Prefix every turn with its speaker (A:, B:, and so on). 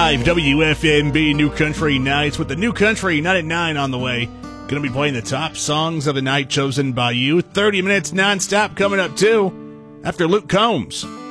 A: 101.5 WFNB New Country Nights with the New Country 9 at 9 on the way. Going to be playing the top songs of the night chosen by you. 30 minutes nonstop coming up, too, after Luke Combs.